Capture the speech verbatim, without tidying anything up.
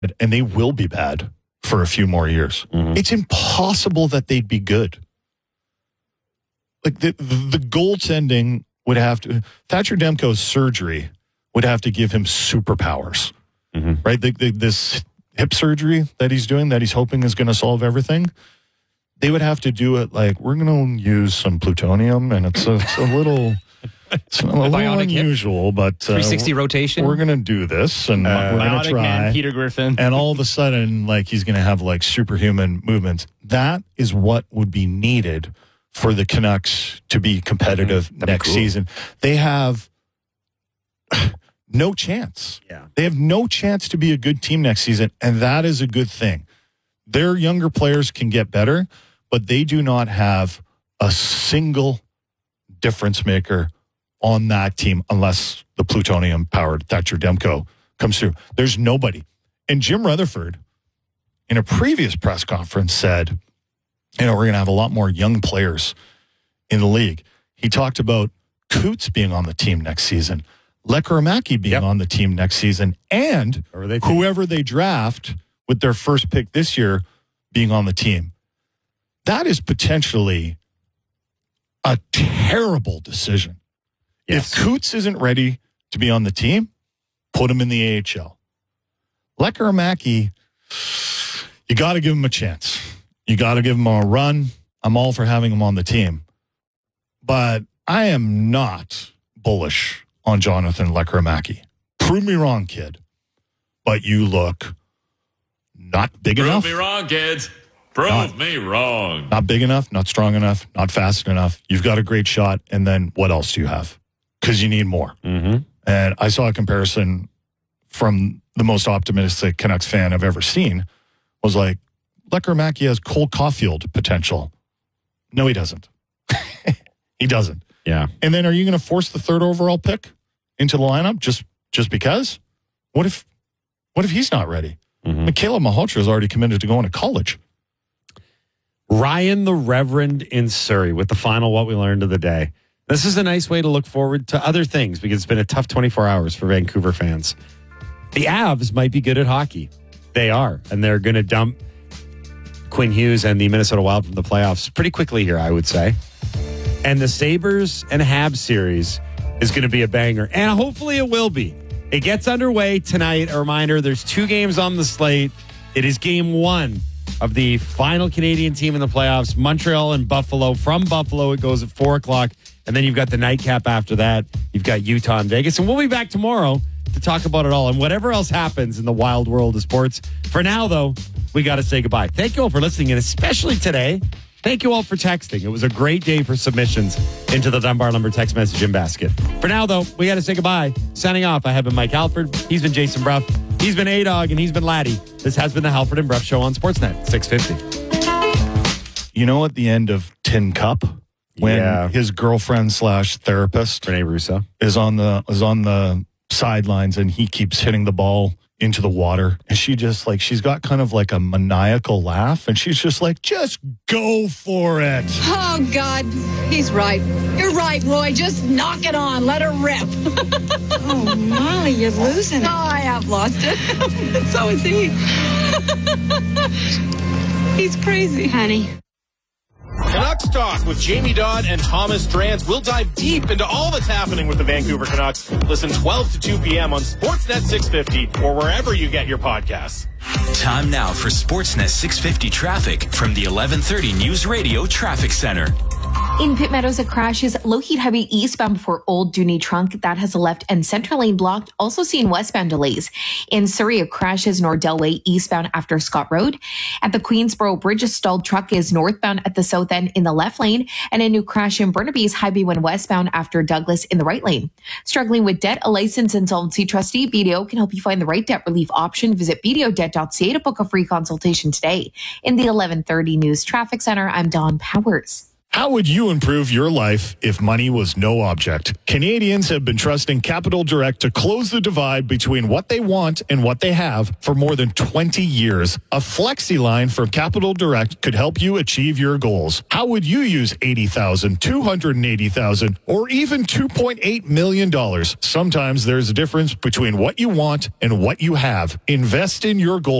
and they will be bad for a few more years. Mm-hmm. It's impossible that they'd be good. Like the, the, the goaltending would have to, Thatcher Demko's surgery would have to give him superpowers, mm-hmm. right? The, the, this hip surgery that he's doing, that he's hoping is going to solve everything, they would have to do it like, we're going to use some plutonium, and it's a, it's a little... It's a little unusual, hip. but uh, three sixty rotation. We're gonna do this, and uh, we're gonna try. Man, Peter Griffin, and all of a sudden, like he's gonna have like superhuman movements. That is what would be needed for the Canucks to be competitive mm-hmm. next cool. season. They have no chance. Yeah, they have no chance to be a good team next season, and that is a good thing. Their younger players can get better, but they do not have a single difference maker on that team unless the plutonium-powered Thatcher Demko comes through. There's nobody. And Jim Rutherford, in a previous press conference, said, you know, we're going to have a lot more young players in the league. He talked about Coots being on the team next season, Lekkerimaki being yep. on the team next season, and they whoever they draft with their first pick this year being on the team. That is potentially a terrible decision. Yes. If Coots isn't ready to be on the team, put him in the A H L. Lekkerimaki, you got to give him a chance. You got to give him a run. I'm all for having him on the team. But I am not bullish on Jonathan Lekkerimaki. Prove me wrong, kid. But you look not big Prove enough. Prove me wrong, kids. Prove not, me wrong. Not big enough, not strong enough, not fast enough. You've got a great shot, and then what else do you have? Because you need more. Mm-hmm. And I saw a comparison from the most optimistic Canucks fan I've ever seen. Was like, Lekkerimaki has Cole Caulfield potential. No, he doesn't. He doesn't. Yeah. And then are you going to force the third overall pick into the lineup just just because? What if what if he's not ready? Mm-hmm. Michaela Malhotra is already committed to going to college. Ryan the Reverend in Surrey with the final What We Learned of the Day. This is a nice way to look forward to other things because it's been a tough twenty-four hours for Vancouver fans. The Avs might be good at hockey. They are. And they're going to dump Quinn Hughes and the Minnesota Wild from the playoffs pretty quickly here, I would say. And the Sabres and Habs series is going to be a banger. And hopefully it will be. It gets underway tonight. A reminder, there's two games on the slate. It is game one of the final Canadian team in the playoffs, Montreal and Buffalo. From Buffalo, it goes at four o'clock. And then you've got the nightcap after that. You've got Utah and Vegas. And we'll be back tomorrow to talk about it all and whatever else happens in the wild world of sports. For now, though, we got to say goodbye. Thank you all for listening, and especially today, thank you all for texting. It was a great day for submissions into the Dunbar Lumber text messaging basket. For now, though, we got to say goodbye. Signing off, I have been Mike Halford. He's been Jason Bruff. He's been A-Dog, and he's been Laddie. This has been the Halford and Bruff Show on Sportsnet six fifty. You know, at the end of Tin Cup, when yeah. his girlfriend slash therapist Renee Russo is on the is on the sidelines and he keeps hitting the ball into the water, and she just like she's got kind of like a maniacal laugh, and she's just like, just go for it. Oh God, he's right. You're right, Roy. Just knock it on. Let her rip. Oh Molly, you're losing it. Oh, I have lost it. So is he. He's crazy, honey. Canucks Talk with Jamie Dodd and Thomas Drance. We'll dive deep into all that's happening with the Vancouver Canucks. Listen twelve to two p.m. on Sportsnet six fifty or wherever you get your podcasts. Time now for Sportsnet six fifty traffic from the eleven thirty News Radio Traffic Center. In Pitt Meadows, a crash is Lougheed Highway eastbound before Old Dooney Trunk. That has a left and center lane blocked. Also seeing westbound delays. In Surrey, a crash is Nordell Way eastbound after Scott Road. At the Queensboro Bridge, a stalled truck is northbound at the south end in the left lane. And a new crash in Burnaby's Highway one westbound after Douglas in the right lane. Struggling with debt, a licensed insolvency trustee, B D O, can help you find the right debt relief option. Visit b d o debt dot c a to book a free consultation today. In the eleven thirty News Traffic Center, I'm Dawn Powers. How would you improve your life if money was no object? Canadians have been trusting Capital Direct to close the divide between what they want and what they have for more than twenty years. A flexi line from Capital Direct could help you achieve your goals. How would you use eighty thousand dollars, two hundred eighty thousand dollars, or even two point eight million dollars? Sometimes there's a difference between what you want and what you have. Invest in your goals.